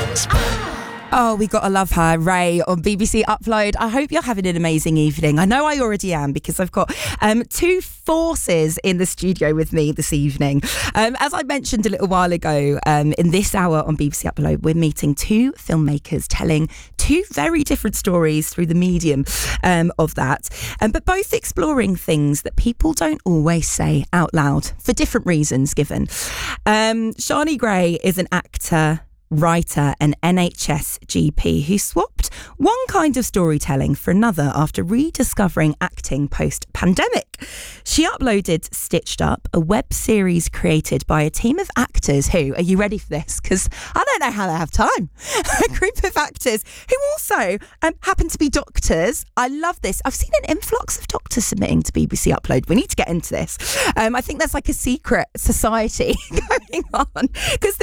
Oh, we gotta love her, Ray, on BBC Upload. I hope you're having an amazing evening. I know I already am, because I've got two forces in the studio with me this evening. As I mentioned a little while ago, in this hour on BBC Upload, we're meeting two filmmakers telling two very different stories through the medium of that, but both exploring things that people don't always say out loud for different reasons given. Shani Gray is an actor, writer and NHS GP who swapped one kind of storytelling for another after rediscovering acting post-pandemic. She uploaded Stitched Up, a web series created by a team of actors who, are you ready for this? Because I don't know how they have time. A group of actors who also happen to be doctors. I love this. I've seen an influx of doctors submitting to BBC Upload. We need to get into this. I think there's like a secret society going on, because